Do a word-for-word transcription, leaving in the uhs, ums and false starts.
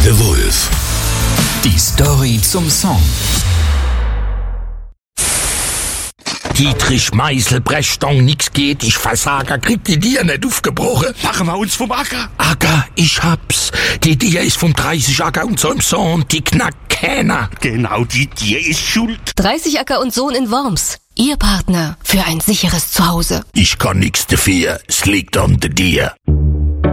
Bete Wolf. Die Story zum Song. Dietrich Meißel, Brechstange, nix geht, ich Versager, krieg die Dier nicht aufgebrochen. Machen wir uns vom Acker. Acker, ich hab's. Die Dier ist vom dreißig Acker und so im Sohn, die knackt keiner. Genau, die Dier ist schuld. dreißig Acker und Sohn in Worms. Ihr Partner für ein sicheres Zuhause. Ich kann nix dafür, es liegt an der Dier.